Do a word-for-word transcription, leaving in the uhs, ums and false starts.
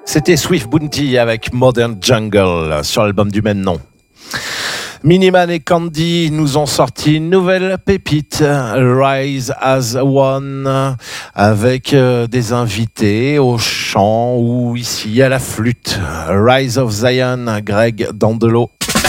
C'était Swift Bounty avec Modern Jungle sur l'album du même nom. Miniman et Candy nous ont sorti une nouvelle pépite, Rise as One, avec euh, des invités au chant ou ici à la flûte. Rise of Zion, Greg Dandelo.